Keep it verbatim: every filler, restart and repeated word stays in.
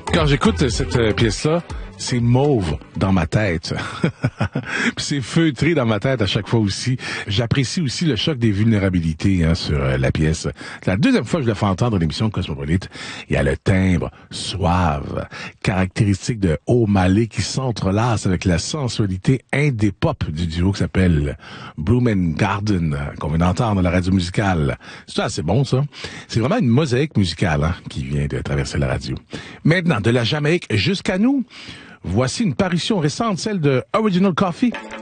Quand j'écoute cette euh, pièce-là, c'est mauve dans ma tête. Puis c'est feutré dans ma tête à chaque fois aussi. J'apprécie aussi le choc des vulnérabilités hein, sur euh, la pièce. C'est la deuxième fois que je la fais entendre dans l'émission Cosmopolite. Il y a le timbre suave, caractéristique de O'Malley qui s'entrelace avec la sensualité indé pop du duo qui s'appelle Bloom and Garden, qu'on vient d'entendre dans la radio musicale. C'est assez bon, ça. C'est vraiment une mosaïque musicale hein, qui vient de traverser la radio. Maintenant, de la Jamaïque jusqu'à nous, voici une parution récente, celle de Original Coffee.